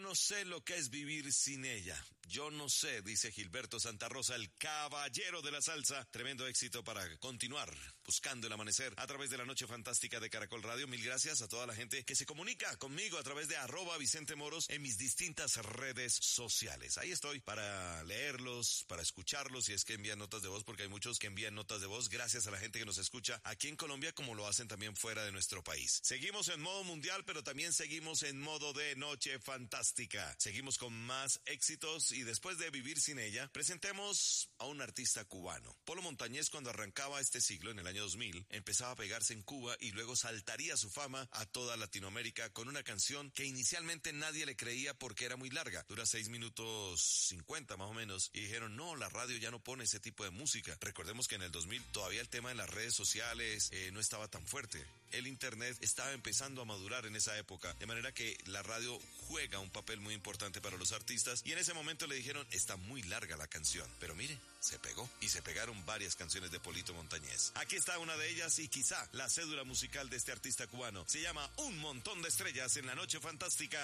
no sé lo que es vivir sin ella. Yo no sé, dice Gilberto Santa Rosa, el caballero de la salsa. Tremendo éxito para continuar buscando el amanecer a través de la noche fantástica de Caracol Radio. Mil gracias a toda la gente que se comunica conmigo a través de @VicenteMoros en mis distintas redes sociales. Ahí estoy para leerlos, para escucharlos, si es que envían notas de voz, porque hay muchos que envían notas de voz. Gracias a la gente que nos escucha aquí en Colombia, como lo hacen también fuera de nuestro país. Seguimos en modo mundial, pero también seguimos en modo de noche fantástica. Seguimos con más éxitos y después de vivir sin ella, presentemos a un artista cubano. Polo Montañés, cuando arrancaba este siglo, en el año 2000, empezaba a pegarse en Cuba y luego saltaría su fama a toda Latinoamérica con una canción que inicialmente nadie le creía porque era muy larga. Dura 6 minutos 50 más o menos. Y dijeron, no, la radio ya no pone ese tipo de música. Recordemos que en el 2000 todavía el tema de las redes sociales no estaba tan fuerte. El internet estaba empezando a madurar en esa época, de manera que la radio juega un papel muy importante para los artistas, y en ese momento le dijeron, está muy larga la canción, pero mire, se pegó, y se pegaron varias canciones de Polito Montañés. Aquí está una de ellas y quizá la cédula musical de este artista cubano. Se llama Un Montón de Estrellas en la Noche Fantástica.